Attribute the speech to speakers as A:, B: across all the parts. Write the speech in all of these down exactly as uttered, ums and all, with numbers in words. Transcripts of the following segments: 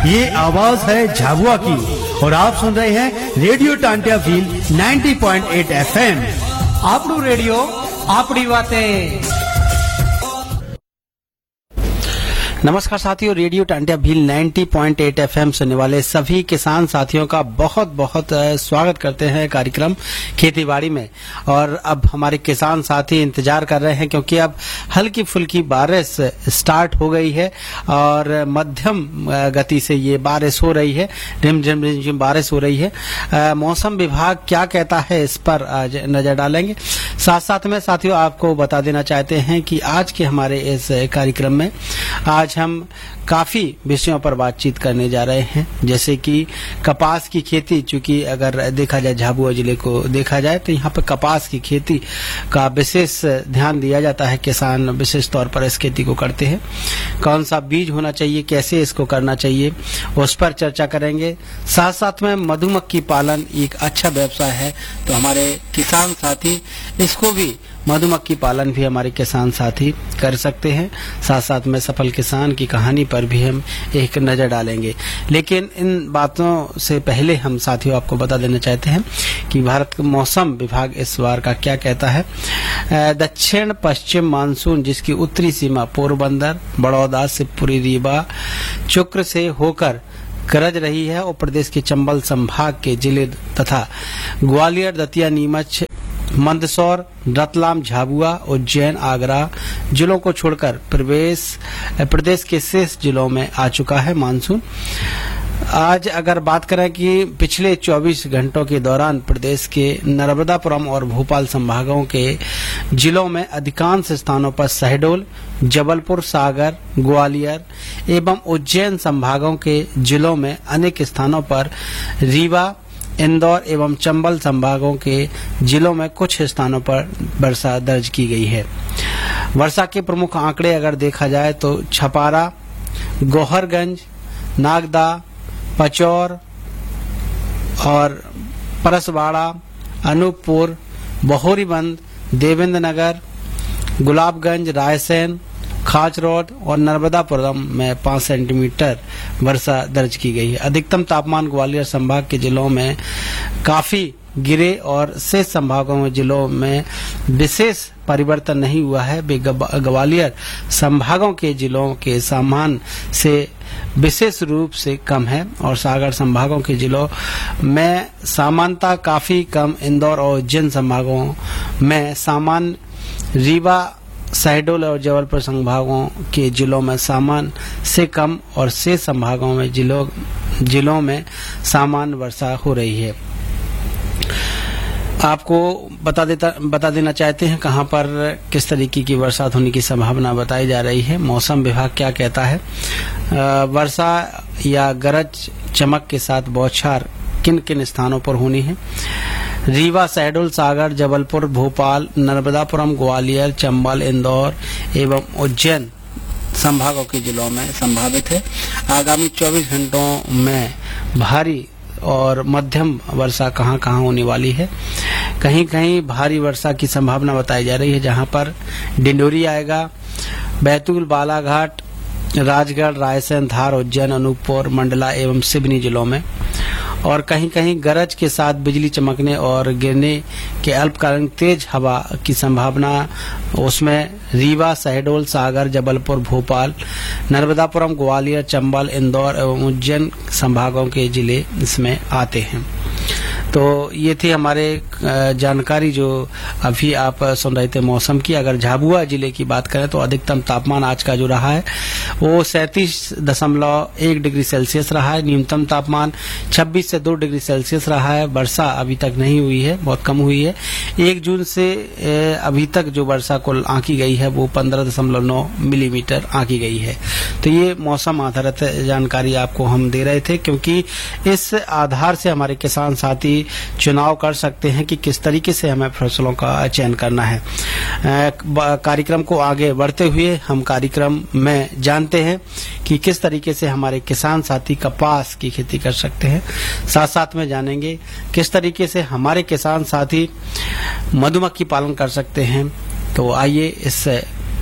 A: ये आवाज है झाबुआ की और आप सुन रहे हैं रेडियो टांटिया भील नब्बे पॉइंट आठ एफएम।
B: आपनू रेडियो आपड़ी बातें।
C: नमस्कार साथियों, रेडियो टांटिया भील नब्बे पॉइंट आठ एफएम सुनने वाले सभी किसान साथियों का बहुत बहुत स्वागत करते हैं कार्यक्रम खेतीबाड़ी में। और अब हमारे किसान साथी इंतजार कर रहे हैं क्योंकि अब हल्की फुल्की बारिश स्टार्ट हो गई है और मध्यम गति से ये बारिश हो रही है, रिमझिम रिमझिम बारिश हो रही है। मौसम विभाग क्या कहता है इस पर आज नजर डालेंगे। साथ साथ में साथियों आपको बता देना चाहते हैं कि आज के हमारे इस कार्यक्रम में आज हम काफी विषयों पर बातचीत करने जा रहे हैं, जैसे कि कपास की खेती। चूंकि अगर देखा जाए झाबुआ जिले को देखा जाए तो यहाँ पर कपास की खेती का विशेष ध्यान दिया जाता है। किसान विशेष तौर पर इस खेती को करते हैं। कौन सा बीज होना चाहिए, कैसे इसको करना चाहिए, उस पर चर्चा करेंगे। साथ साथ में मधुमक्खी पालन एक अच्छा व्यवसाय है, तो हमारे किसान साथी इसको भी मधुमक्खी पालन भी हमारे किसान साथी कर सकते हैं। साथ साथ में सफल किसान की कहानी पर भी हम एक नजर डालेंगे। लेकिन इन बातों से पहले हम साथियों आपको बता देना चाहते हैं कि भारत का मौसम विभाग इस बार का क्या कहता है। दक्षिण पश्चिम मानसून जिसकी उत्तरी सीमा पोरबंदर, बड़ौदा, शिवपुरी, रीवा, चुक्र से होकर गरज रही है और प्रदेश के चंबल संभाग के जिले तथा ग्वालियर, दतिया, नीमच, मंदसौर, रतलाम, झाबुआ, उज्जैन, आगरा जिलों को छोड़कर प्रवेश प्रदेश के शेष जिलों में आ चुका है मानसून। आज अगर बात करें कि पिछले चौबीस घंटों के दौरान प्रदेश के नर्मदापुरम और भोपाल संभागों के जिलों में अधिकांश स्थानों पर शहडोल, जबलपुर, सागर, ग्वालियर एवं उज्जैन संभागों के जिलों में अनेक स्थानों पर, रीवा, इंदौर एवं चंबल संभागों के जिलों में कुछ स्थानों पर वर्षा दर्ज की गई है। वर्षा के प्रमुख आंकड़े अगर देखा जाए तो छपारा, गौहरगंज, नागदा, पचौर और परसवाड़ा, अनूपपुर, बहोरीबंद, देवेंद्र नगर, गुलाबगंज, रायसेन, खाच रोड और नर्मदापुरम में पाँच सेंटीमीटर वर्षा दर्ज की गई है। अधिकतम तापमान ग्वालियर संभाग के जिलों में काफी गिरे और शेष संभागों में जिलों में विशेष परिवर्तन नहीं हुआ है। ग्वालियर संभागों के जिलों के सामान्य से विशेष रूप से कम है और सागर संभागों के जिलों में सामान्यता काफी कम, इंदौर और उज्जैन संभागों में सामान्य, रीवा, शहडोल और जबलपुर संभागों के जिलों में सामान्य से कम और शेष संभागों में जिलों जिलों में सामान्य वर्षा हो रही है। आपको बता देता बता देना चाहते हैं कहां पर किस तरीके की बरसात होने की संभावना बताई जा रही है। मौसम विभाग क्या कहता है। वर्षा या गरज चमक के साथ बौछार किन किन स्थानों पर होनी है। रीवा, शहडोल, सागर, जबलपुर, भोपाल, नर्मदापुरम, ग्वालियर, चंबल, इंदौर एवं उज्जैन संभागों के जिलों में संभावित है। आगामी चौबीस घंटों में भारी और मध्यम वर्षा कहां कहां होने वाली है। कहीं कहीं भारी वर्षा की संभावना बताई जा रही है, जहां पर डिंडोरी आएगा, बैतूल, बालाघाट, राजगढ़, रायसेन, धार, उज्जैन, अनूपपुर, मंडला एवं सिवनी जिलों में। और कहीं कहीं गरज के साथ बिजली चमकने और गिरने के अल्पकालीन तेज हवा की संभावना, उसमें रीवा, शहडोल, सागर, जबलपुर, भोपाल, नर्मदापुरम, ग्वालियर, चंबल, इंदौर एवं उज्जैन संभागों के जिले इसमें आते हैं। तो ये थी हमारे जानकारी जो अभी आप सुन रहे थे मौसम की। अगर झाबुआ जिले की बात करें तो अधिकतम तापमान आज का जो रहा है वो सैंतीस दशमलव एक डिग्री सेल्सियस रहा है। न्यूनतम तापमान छब्बीस से दो डिग्री सेल्सियस रहा है। वर्षा अभी तक नहीं हुई है, बहुत कम हुई है। एक जून से अभी तक जो वर्षा को आंकी गई है वो पंद्रह दशमलव नौ मिलीमीटर आंकी गई है। तो ये मौसम आधारित जानकारी आपको हम दे रहे थे, क्योंकि इस आधार से हमारे किसान साथी चुनाव कर सकते हैं कि किस तरीके से हमें फसलों का चयन करना है। कार्यक्रम को आगे बढ़ते हुए हम कार्यक्रम में जानते हैं कि किस तरीके से हमारे किसान साथी कपास की खेती कर सकते हैं। साथ साथ में जानेंगे किस तरीके से हमारे किसान साथी मधुमक्खी पालन कर सकते हैं। तो आइए इस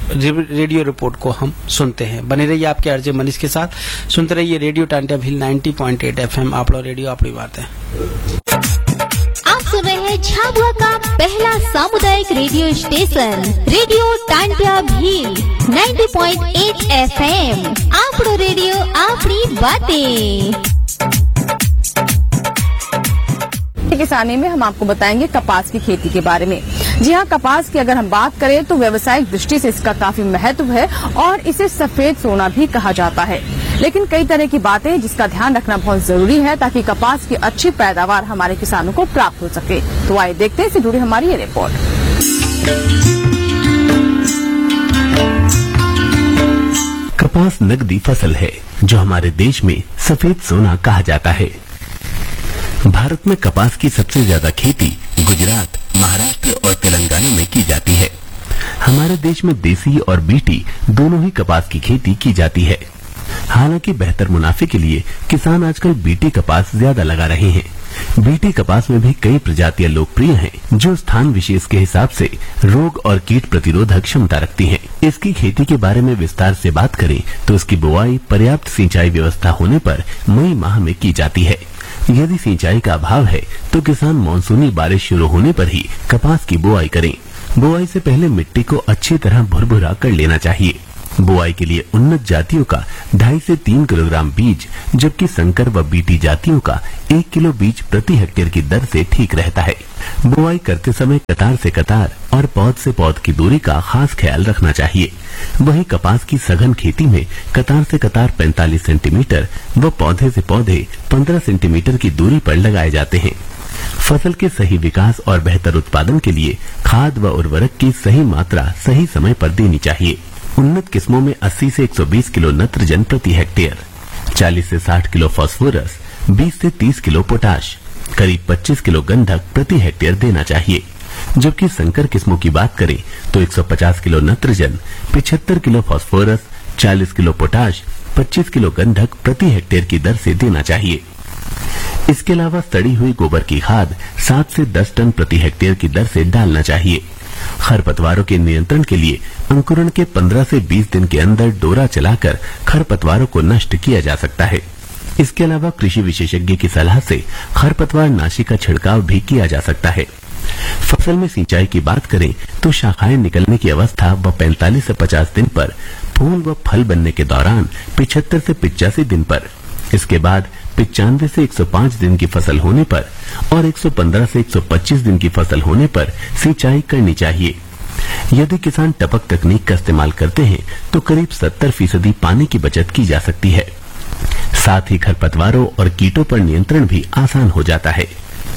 C: रेडियो रिपोर्ट को हम सुनते हैं। बने रहिए आपके आरजे मनीष के साथ, सुनते रहिए रेडियो टांटिया भील नब्बे पॉइंट आठ एफएम। आप लोग रेडियो अपनी बात है।
D: आप सुन रहे हैं झाबुआ का पहला सामुदायिक radio station radio Tantia Bhil नब्बे पॉइंट आठ एफएम। आपरो रेडियो अपनी बातें।
E: किसानी में हम आपको बताएंगे कपास की खेती के बारे में। जी हाँ, कपास की अगर हम बात करें तो व्यवसायिक दृष्टि से इसका काफी महत्व है और इसे सफेद सोना भी कहा जाता है। लेकिन कई तरह की बातें जिसका ध्यान रखना बहुत जरूरी है ताकि कपास की अच्छी पैदावार हमारे किसानों को प्राप्त हो सके। तो आइए देखते हैं, इससे जुड़ी हमारी ये रिपोर्ट।
F: कपास नकदी फसल है जो हमारे देश में सफेद सोना कहा जाता है। भारत में कपास की सबसे ज्यादा खेती गुजरात, महाराष्ट्र और तेलंगाना में की जाती है। हमारे देश में देसी और बीटी दोनों ही कपास की खेती की जाती है। हालांकि बेहतर मुनाफे के लिए किसान आजकल बीटी कपास ज्यादा लगा रहे हैं। बीटी कपास में भी कई प्रजातियां लोकप्रिय हैं जो स्थान विशेष के हिसाब से रोग और कीट प्रतिरोधक क्षमता रखती हैं। इसकी खेती के बारे में विस्तार से बात करें तो इसकी बुआई पर्याप्त सिंचाई व्यवस्था होने पर मई माह में की जाती है। यदि सिंचाई का अभाव है तो किसान मानसूनी बारिश शुरू होने पर ही कपास की बुआई करें। बुआई से पहले मिट्टी को अच्छी तरह भुरभुरा कर लेना चाहिए। बुआई के लिए उन्नत जातियों का ढाई से तीन किलोग्राम बीज, जबकि संकर व बीटी जातियों का एक किलो बीज प्रति हेक्टेयर की दर से ठीक रहता है। बुआई करते समय कतार से कतार और पौध से पौध की दूरी का खास ख्याल रखना चाहिए। वहीं कपास की सघन खेती में कतार से कतार पैंतालीस सेंटीमीटर व पौधे से पौधे पंद्रह सेंटीमीटर की दूरी पर लगाए जाते हैं। फसल के सही विकास और बेहतर उत्पादन के लिए खाद व उर्वरक की सही मात्रा सही समय पर देनी चाहिए। उन्नत किस्मों में अस्सी से एक सौ बीस किलो नत्रजन प्रति हेक्टेयर, चालीस से साठ किलो फास्फोरस, बीस से तीस किलो पोटाश, करीब पच्चीस किलो गंधक प्रति हेक्टेयर देना चाहिए। जबकि संकर किस्मों की बात करें तो एक सौ पचास किलो नत्रजन, पचहत्तर किलो फास्फोरस, चालीस किलो पोटाश, पच्चीस किलो गंधक प्रति हेक्टेयर की दर से देना चाहिए। इसके अलावा सड़ी हुई गोबर की खाद सात से दस टन प्रति हेक्टेयर की दर से डालना चाहिए। खरपतवारों के नियंत्रण के लिए अंकुरण के पंद्रह से बीस दिन के अंदर डोरा चलाकर खरपतवारों को नष्ट किया जा सकता है। इसके अलावा कृषि विशेषज्ञ की सलाह से खरपतवार नाशी का छिड़काव भी किया जा सकता है। फसल में सिंचाई की बात करें तो शाखाएं निकलने की अवस्था व पैंतालीस से पचास दिन पर, फूल व फल बनने के दौरान पिछहत्तर से पिचासी दिन पर, इसके बाद पिचानवे से एक सौ पाँच दिन की फसल होने पर और एक सौ पंद्रह से एक सौ पच्चीस दिन की फसल होने पर सिंचाई करनी चाहिए। यदि किसान टपक तकनीक का इस्तेमाल करते हैं तो करीब सत्तर फीसदी पानी की बचत की जा सकती है। साथ ही खरपतवारों और कीटों पर नियंत्रण भी आसान हो जाता है।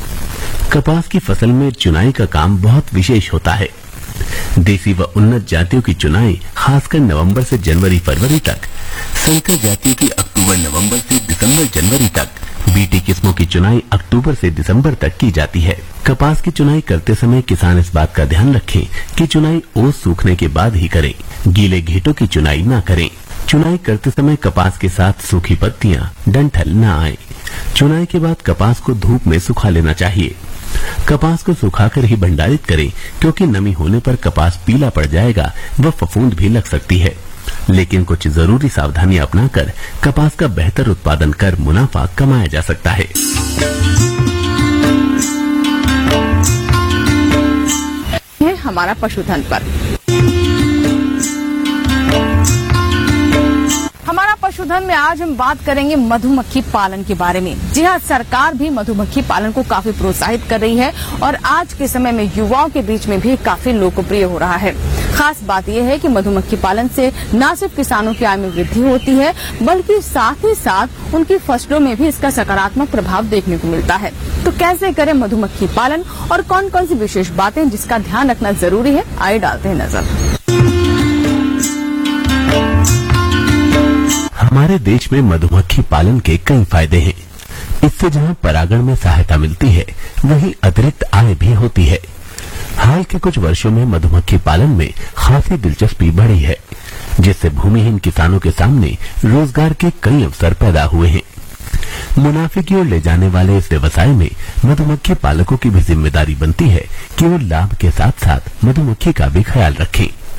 F: कपास की फसल में चुनाई का काम बहुत विशेष होता है। देसी व उन्नत जातियों की चुनाई खासकर नवंबर से जनवरी फरवरी तक, संकर जातियों की अक्टूबर नवंबर से दिसंबर जनवरी तक, बीटी किस्मों की चुनाई अक्टूबर से दिसंबर तक की जाती है। कपास की चुनाई करते समय किसान इस बात का ध्यान रखें कि चुनाई ओस सूखने के बाद ही करें, गीले घेटों की चुनाई न करें। चुनाई करते समय कपास के साथ सूखी पत्तियां, डंठल न आए। चुनाई के बाद कपास को धूप में सुखा लेना चाहिए। कपास को सुखाकर ही भंडारित करें क्योंकि नमी होने पर कपास पीला पड़ जाएगा व फफूंद भी लग सकती है। लेकिन कुछ जरूरी सावधानियां अपनाकर कपास का बेहतर उत्पादन कर मुनाफा कमाया जा सकता है।
E: है हमारा पशुधन पर। हमारा पशुधन में आज हम बात करेंगे मधुमक्खी पालन के बारे में। जी हाँ, सरकार भी मधुमक्खी पालन को काफी प्रोत्साहित कर रही है और आज के समय में युवाओं के बीच में भी काफी लोकप्रिय हो रहा है। खास बात यह है कि मधुमक्खी पालन से न सिर्फ किसानों की आय में वृद्धि होती है बल्कि साथ ही साथ उनकी फसलों में भी इसका सकारात्मक प्रभाव देखने को मिलता है। तो कैसे करें मधुमक्खी पालन और कौन कौन सी विशेष बातें जिसका ध्यान रखना जरूरी है, आइए डालते हैं नजर।
F: हमारे देश में मधुमक्खी पालन के कई फायदे हैं। इससे जहां परागण में सहायता मिलती है वहीं अतिरिक्त आय भी होती है। हाल के कुछ वर्षों में मधुमक्खी पालन में खासी दिलचस्पी बढ़ी है, जिससे भूमिहीन किसानों के सामने रोजगार के कई अवसर पैदा हुए हैं। मुनाफे की ओर ले जाने वाले इस व्यवसाय में मधुमक्खी पालकों की भी जिम्मेदारी बनती है कि वो लाभ के साथ साथ मधुमक्खी का भी ख्याल रखें।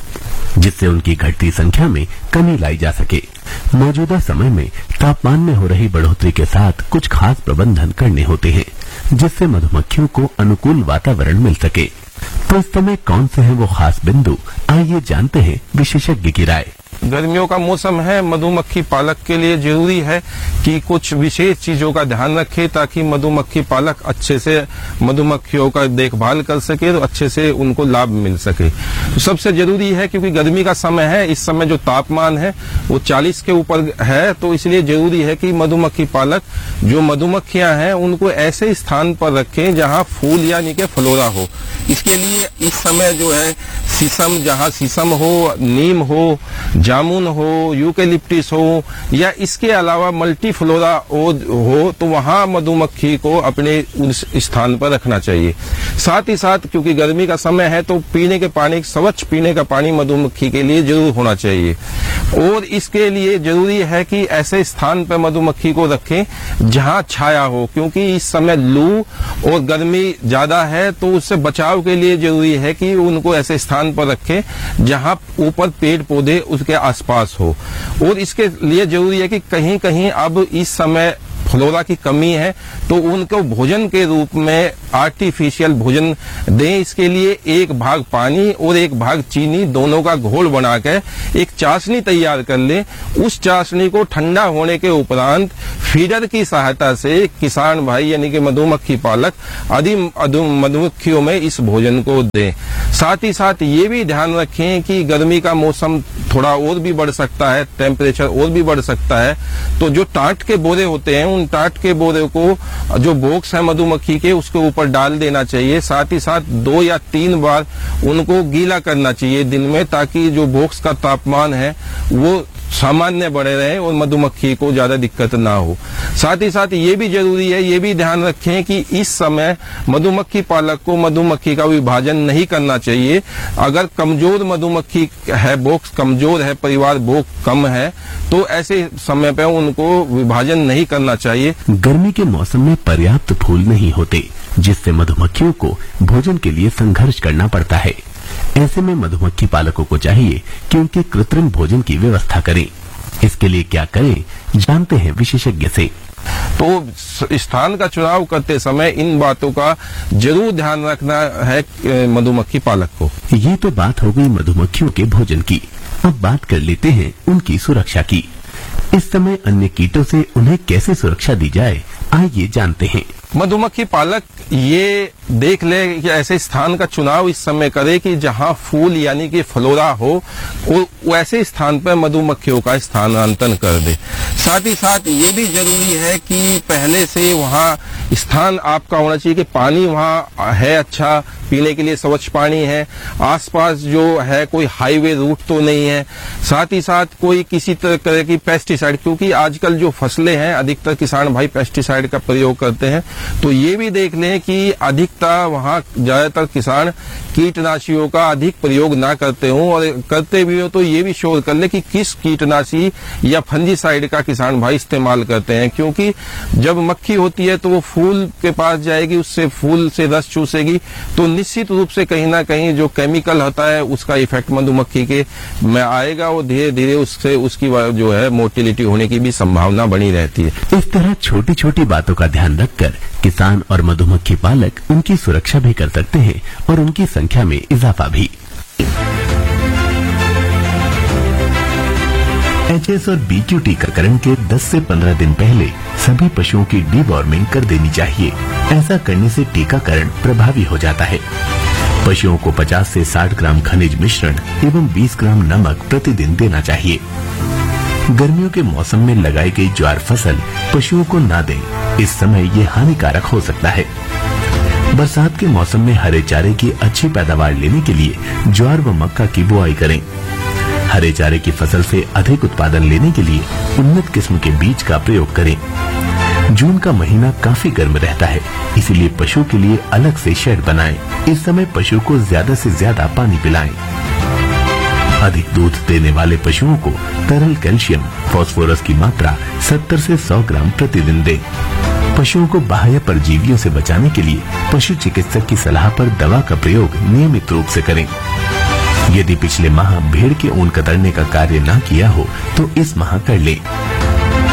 F: जिससे उनकी घटती संख्या में कमी लाई जा सके। मौजूदा समय में तापमान में हो रही बढ़ोतरी के साथ कुछ खास प्रबंधन करने होते हैं, जिससे मधुमक्खियों को अनुकूल वातावरण मिल सके। तो इस समय कौन से हैं वो खास बिंदु, आइए जानते हैं विशेषज्ञ की राय।
G: गर्मियों का मौसम है, मधुमक्खी पालक के लिए जरूरी है कि कुछ विशेष चीजों का ध्यान रखे ताकि मधुमक्खी पालक अच्छे से मधुमक्खियों का देखभाल कर सके, तो अच्छे से उनको लाभ मिल सके। तो सबसे जरूरी है, क्योंकि गर्मी का समय है, इस समय जो तापमान है वो चालीस के ऊपर है, तो इसलिए जरूरी है कि मधुमक्खी पालक जो मधुमक्खियां हैं उनको ऐसे स्थान पर रखें जहां फूल यानी कि फ्लोरा हो। इसके लिए इस समय जो है शीशम, जहां शीशम हो, नीम हो, जामुन हो, यूकेलिप्टिस हो या इसके अलावा मल्टी फ्लोरा हो, तो वहां मधुमक्खी को अपने उस स्थान पर रखना चाहिए। साथ ही साथ क्योंकि गर्मी का समय है तो पीने के पानी, स्वच्छ पीने का पानी मधुमक्खी के लिए जरूर होना चाहिए। और इसके लिए जरूरी है कि ऐसे स्थान पर मधुमक्खी को रखें जहां छाया हो, क्योंकि इस समय लू और गर्मी ज्यादा है, तो उससे बचाव के लिए जरूरी है कि उनको ऐसे स्थान पर रखें जहां ऊपर पेड़ पौधे उसके आसपास हो। और इसके लिए जरूरी है कि कहीं कहीं अब इस समय फ्लोरा की कमी है, तो उनको भोजन के रूप में आर्टिफिशियल भोजन दें। इसके लिए एक भाग पानी और एक भाग चीनी दोनों का घोल बनाकर एक चाशनी तैयार कर ले। उस चाशनी को ठंडा होने के उपरांत फीडर की सहायता से किसान भाई यानी कि मधुमक्खी पालक आदि मधुमक्खियों में इस भोजन को दें। साथ ही साथ ये भी ध्यान रखें कि गर्मी का मौसम थोड़ा और भी बढ़ सकता है, टेम्परेचर और भी बढ़ सकता है, तो जो टाट के बोरे होते हैं उन टाट के बोरे को जो बॉक्स है मधुमक्खी के उसके ऊपर डाल देना चाहिए। साथ ही साथ दो या तीन बार उनको गीला करना चाहिए दिन में, ताकि जो बॉक्स का तापमान है वो सामान्य बने रहे और मधुमक्खी को ज्यादा दिक्कत ना हो। साथ ही साथ ये भी जरूरी है, ये भी ध्यान रखें कि इस समय मधुमक्खी पालक को मधुमक्खी का विभाजन नहीं करना चाहिए। अगर कमजोर मधुमक्खी है, बॉक्स कमजोर है, परिवार बॉक्स कम है, तो ऐसे समय पे उनको विभाजन नहीं करना चाहिए।
F: गर्मी के मौसम में पर्याप्त फूल नहीं होते, जिससे मधुमक्खियों को भोजन के लिए संघर्ष करना पड़ता है। ऐसे में मधुमक्खी पालकों को चाहिए कि उनके कृत्रिम भोजन की व्यवस्था करें। इसके लिए क्या करें, जानते हैं विशेषज्ञ से।
G: तो स्थान का चुनाव करते समय इन बातों का जरूर ध्यान रखना है मधुमक्खी पालक को।
F: ये तो बात हो गई मधुमक्खियों के भोजन की। अब बात कर लेते हैं उनकी सुरक्षा की। इस समय अन्य कीटों से उन्हें कैसे सुरक्षा दी जाए, आइए जानते हैं।
G: मधुमक्खी पालक ये देख ले कि ऐसे स्थान का चुनाव इस समय करे कि जहां फूल यानी कि फ्लोरा हो, वैसे स्थान पर मधुमक्खियों का स्थानांतरण कर दे। साथ ही साथ ये भी जरूरी है कि पहले से वहां स्थान आपका होना चाहिए कि पानी वहां है, अच्छा पीने के लिए स्वच्छ पानी है, आसपास जो है कोई हाईवे रूट तो नहीं है। साथ ही साथ कोई किसी तरह की पेस्टिसाइड, क्योंकि आजकल जो फसलें हैं अधिकतर किसान भाई पेस्टिसाइड का प्रयोग करते हैं, तो ये भी देख लें कि अधिकता वहां ज्यादातर किसान कीटनाशियों का अधिक प्रयोग ना करते हों, और करते भी हो तो ये भी श्योर कर ले कि किस कीटनाशी या फंजीसाइड का किसान भाई इस्तेमाल करते हैं। क्योंकि जब मक्खी होती है तो वो फूल के पास जाएगी, उससे फूल से रस चूसेगी, तो निश्चित रूप से कहीं ना कहीं जो केमिकल होता है उसका इफेक्ट मधुमक्खी के में आएगा और धीरे धीरे उससे उसकी जो है मोर्टिलिटी होने की भी संभावना बनी रहती है।
F: इस तरह छोटी छोटी बातों का ध्यान रखकर किसान और मधुमक्खी पालक उनकी सुरक्षा भी कर सकते हैं और उनकी संख्या में इजाफा भी। एचएस और बीक्यू टीकाकरण के दस से पंद्रह दिन पहले सभी पशुओं की डीवॉर्मिंग कर देनी चाहिए। ऐसा करने से टीकाकरण प्रभावी हो जाता है। पशुओं को पचास से साठ ग्राम खनिज मिश्रण एवं बीस ग्राम नमक प्रतिदिन देना चाहिए। गर्मियों के मौसम में लगाई गई ज्वार फसल पशुओं को ना दें, इस समय ये हानिकारक हो सकता है। बरसात के मौसम में हरे चारे की अच्छी पैदावार लेने के लिए ज्वार व मक्का की बुआई करें। हरे चारे की फसल से अधिक उत्पादन लेने के लिए उन्नत किस्म के बीज का प्रयोग करें। जून का महीना काफी गर्म रहता है, इसीलिए पशु के लिए अलग से शेड बनाएं। इस समय पशु को ज्यादा से ज्यादा पानी पिलाएं। अधिक दूध देने वाले पशुओं को तरल कैल्शियम, फास्फोरस की मात्रा सत्तर से सौ ग्राम प्रतिदिन दें। पशुओं को बाह्य परजीवियों से बचाने के लिए पशु चिकित्सक की सलाह पर दवा का प्रयोग नियमित रूप से करें। यदि पिछले माह भेड़ के ऊन कतरने का कार्य न किया हो तो इस माह कर ले।